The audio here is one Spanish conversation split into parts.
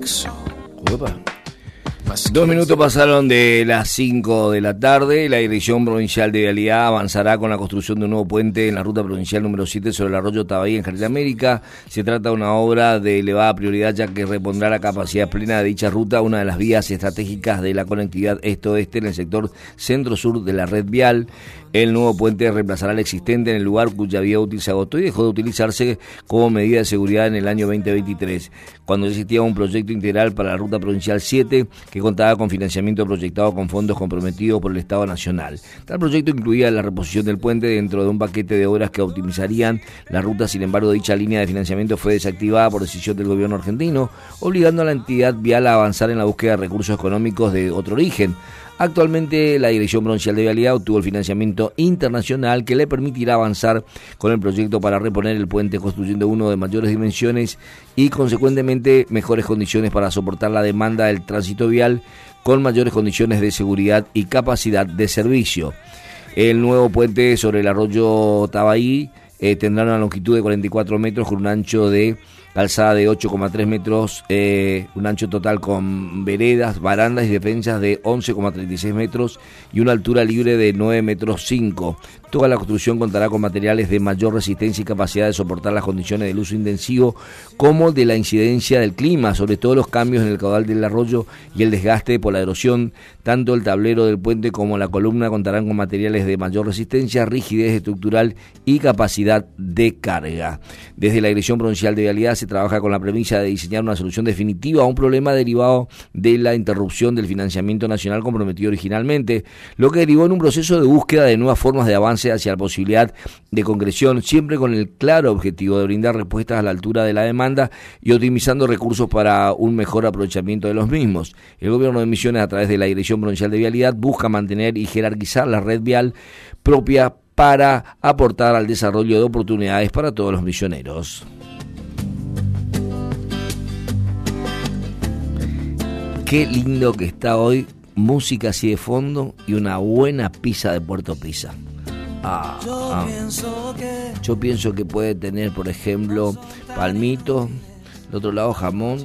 eso. Opa. 2 minutos pasaron de las 5 de la tarde. La Dirección Provincial de Vialidad avanzará con la construcción de un nuevo puente en la ruta provincial número 7 sobre el arroyo Tabaí en Jardín América. Se trata de una obra de elevada prioridad, ya que repondrá la capacidad plena de dicha ruta, una de las vías estratégicas de la conectividad este-oeste en el sector centro-sur de la red vial. El nuevo puente reemplazará el existente en el lugar cuya vía útil se agotó y dejó de utilizarse como medida de seguridad en el año 2023, cuando existía un proyecto integral para la ruta provincial 7 que contaba con financiamiento proyectado con fondos comprometidos por el Estado Nacional. Tal proyecto incluía la reposición del puente dentro de un paquete de obras que optimizarían la ruta. Sin embargo, dicha línea de financiamiento fue desactivada por decisión del gobierno argentino, obligando a la entidad vial a avanzar en la búsqueda de recursos económicos de otro origen. Actualmente, la Dirección Provincial de Vialidad obtuvo el financiamiento internacional que le permitirá avanzar con el proyecto para reponer el puente, construyendo uno de mayores dimensiones y, consecuentemente, mejores condiciones para soportar la demanda del tránsito vial, con mayores condiciones de seguridad y capacidad de servicio. El nuevo puente sobre el arroyo Tabaí tendrá una longitud de 44 metros con un ancho de calzada de 8,3 metros, un ancho total con veredas, barandas y defensas de 11,36 metros y una altura libre de 9,5 metros. Toda la construcción contará con materiales de mayor resistencia y capacidad de soportar las condiciones del uso intensivo, como de la incidencia del clima, sobre todo los cambios en el caudal del arroyo y el desgaste por la erosión. Tanto el tablero del puente como la columna contarán con materiales de mayor resistencia, rigidez estructural y capacidad de carga. Desde la Dirección Provincial de Vialidad se trabaja con la premisa de diseñar una solución definitiva a un problema derivado de la interrupción del financiamiento nacional comprometido originalmente, lo que derivó en un proceso de búsqueda de nuevas formas de avance hacia la posibilidad de concreción, siempre con el claro objetivo de brindar respuestas a la altura de la demanda y optimizando recursos para un mejor aprovechamiento de los mismos. El Gobierno de Misiones, a través de la Dirección Provincial de Vialidad, busca mantener y jerarquizar la red vial propia para aportar al desarrollo de oportunidades para todos los misioneros. Qué lindo que está hoy, música así de fondo y una buena pizza de Puerto Pizza. Yo pienso que puede tener, por ejemplo, palmito, del otro lado jamón,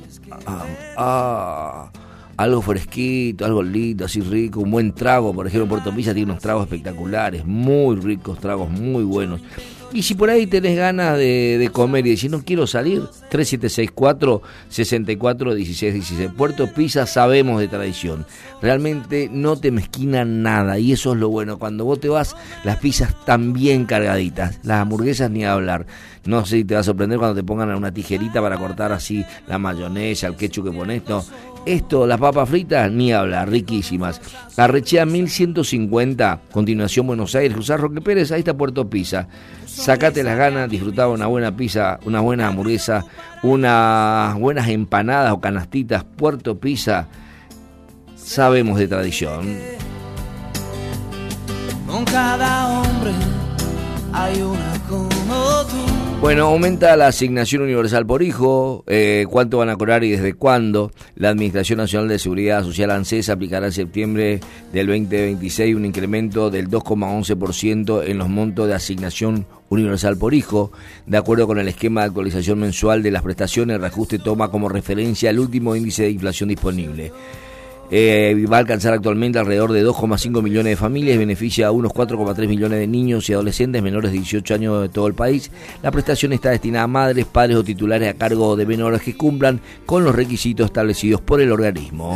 algo fresquito, algo lindo, así rico, un buen trago. Por ejemplo, Puerto Pizza tiene unos tragos espectaculares, muy ricos, tragos muy buenos. Y si por ahí tenés ganas de comer y decir no quiero salir, 3764-641616. Puerto Pizza, sabemos de tradición. Realmente no te mezquinan nada y eso es lo bueno. Cuando vos te vas, las pizzas están bien cargaditas, las hamburguesas ni a hablar. No sé si te va a sorprender cuando te pongan una tijerita para cortar así la mayonesa, el ketchup que pones, no. Esto, las papas fritas, ni hablar, riquísimas. Arrechea 1150, continuación Buenos Aires, José Roque Pérez, ahí está Puerto Pizza. Sacate las ganas, disfrutá una buena pizza, una buena hamburguesa, unas buenas empanadas o canastitas. Puerto Pizza, sabemos de tradición. Con cada hombre hay una como tú. Bueno, aumenta la asignación universal por hijo. ¿Cuánto van a cobrar y desde cuándo? La Administración Nacional de Seguridad Social, ANSES, aplicará en septiembre del 2026 un incremento del 2,11% en los montos de asignación universal por hijo. De acuerdo con el esquema de actualización mensual de las prestaciones, el reajuste toma como referencia el último índice de inflación disponible. Va a alcanzar actualmente alrededor de 2,5 millones de familias y beneficia a unos 4,3 millones de niños y adolescentes menores de 18 años de todo el país. La prestación está destinada a madres, padres o titulares a cargo de menores que cumplan con los requisitos establecidos por el organismo.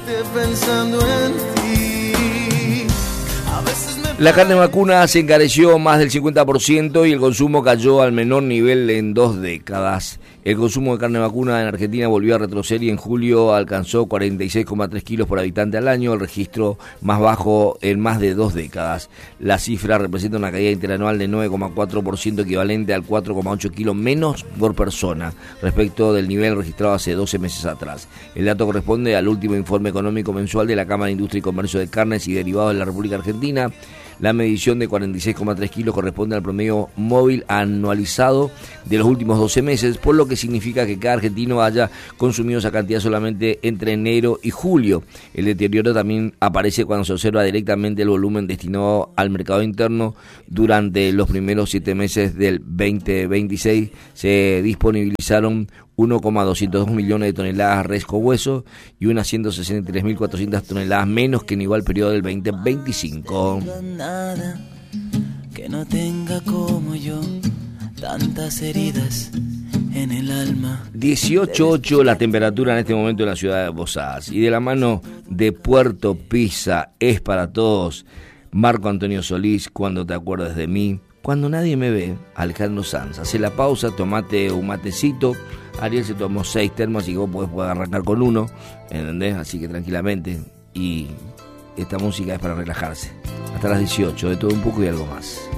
La carne vacuna se encareció más del 50% y el consumo cayó al menor nivel en 2 décadas. El consumo de carne vacuna en Argentina volvió a retroceder y en julio alcanzó 46,3 kilos por habitante al año, el registro más bajo en más de 2 décadas. La cifra representa una caída interanual de 9,4%, equivalente al 4,8 kilos menos por persona, respecto del nivel registrado hace 12 meses atrás. El dato corresponde al último informe económico mensual de la Cámara de Industria y Comercio de Carnes y Derivados de la República Argentina. La medición de 46,3 kilos corresponde al promedio móvil anualizado de los últimos 12 meses, por lo que significa que cada argentino haya consumido esa cantidad solamente entre enero y julio. El deterioro también aparece cuando se observa directamente el volumen destinado al mercado interno. Durante los primeros 7 meses del 2026 se disponibilizaron 1,202 millones de toneladas res con hueso y unas 163.400 toneladas menos que en igual periodo del 2025. Nada que no tenga como yo tantas heridas en el alma. 18.8 la temperatura en este momento en la ciudad de Posadas. Y de la mano de Puerto Pizza es para todos. Marco Antonio Solís, cuando te acuerdas de mí. Cuando nadie me ve, Alejandro Sanz. Hace la pausa, tomate un matecito. Ariel se tomó 6 termos, así que vos podés arrancar con uno, ¿entendés? Así que tranquilamente. Y esta música es para relajarse. Hasta las 18, de todo un poco y algo más.